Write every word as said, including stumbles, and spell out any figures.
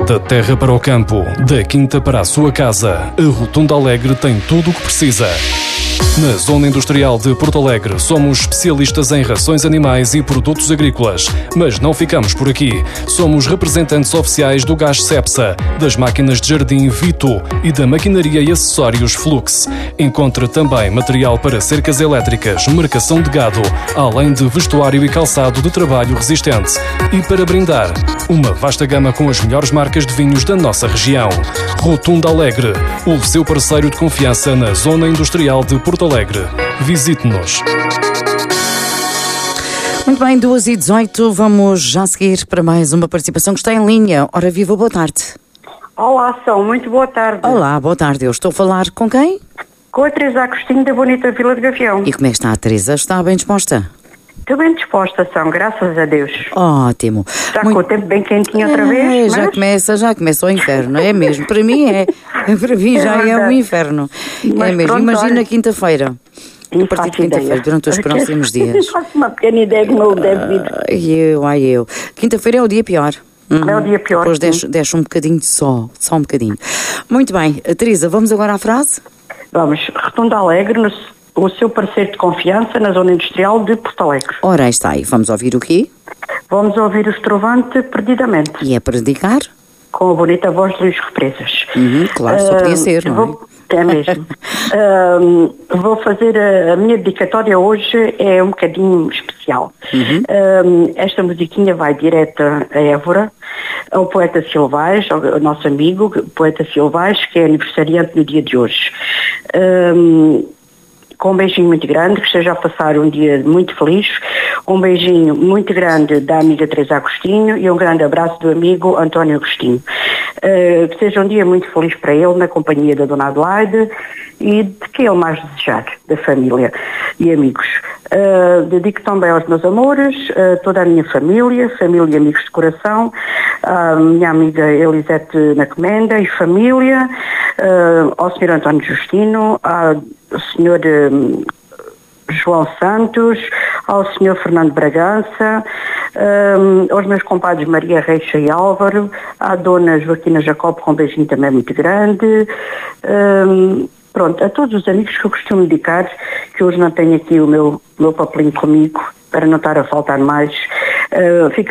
Da terra para o campo, da quinta para a sua casa, a Rotunda Alegre tem tudo o que precisa. Na Zona Industrial de Porto Alegre, somos especialistas em rações animais e produtos agrícolas. Mas não ficamos por aqui. Somos representantes oficiais do gás Cepsa, das máquinas de jardim Vito e da maquinaria e acessórios Flux. Encontre também material para cercas elétricas, marcação de gado, além de vestuário e calçado de trabalho resistente. E para brindar, uma vasta gama com as melhores marcas de vinhos da nossa região. Rotunda Alegre, o seu parceiro de confiança na Zona Industrial de Porto Alegre. Visite-nos. Muito bem, duas e dezoito, vamos já seguir para mais uma participação que está em linha. Ora viva, boa tarde. Olá, São, muito boa tarde. Olá, boa tarde. Eu estou a falar com quem? Com a Teresa Agostinho da bonita Vila de Gavião. E como é que está a Teresa? Está bem disposta? Estou bem disposta, São, graças a Deus. Ótimo. Já Muito... com o tempo bem quentinho outra é, vez, já mas... começa, já começa o inferno, é mesmo. Para mim é, para mim É já é verdade. um inferno. Mas é mesmo. pronto, Imagina olha. quinta-feira. E A partir de faço quinta-feira, ideia. durante os próximos dias. Faço uma pequena ideia como eu deve ir. Ai eu, ai eu. Quinta-feira é o dia pior. Uhum. É o dia pior, Depois sim. deixo, deixo um bocadinho de sol, só um bocadinho. Muito bem, Teresa, vamos agora à frase? Vamos, Rotunda Alegre, no, o seu parceiro de confiança na Zona Industrial de Porto Alegre. Ora, aí está aí. Vamos ouvir o quê? Vamos ouvir o Estrovante perdidamente, E é para dedicar? com a bonita voz de Luís Represas. Uhum, claro, só podia Ah, ser, não é? vou, é mesmo. Ah, vou fazer a, a minha dedicatória hoje, é um bocadinho especial. Uhum. Ah, esta musiquinha vai direta a Évora, ao poeta Silvais, ao, ao nosso amigo, poeta Silvais, que é aniversariante no dia de hoje. Ah, com um beijinho muito grande, que esteja a passar um dia muito feliz, um beijinho muito grande da amiga Teresa Agostinho e um grande abraço do amigo António Agostinho. Uh, que seja um dia muito feliz para ele, na companhia da Dona Adelaide e de que ele mais desejar, da família e amigos. Uh, dedico também aos meus amores, uh, toda a minha família, família e amigos de coração, a minha amiga Elisete Nacomenda e família, uh, ao senhor António Justino, ao senhor um, João Santos, ao senhor Fernando Bragança, um, aos meus compadres Maria Reixa e Álvaro, à dona Joaquina Jacob, com um beijinho também muito grande, um, pronto, a todos os amigos que eu costumo dedicar, que hoje não tenho aqui o meu, meu papelinho comigo, para não estar a faltar mais. Uh, fico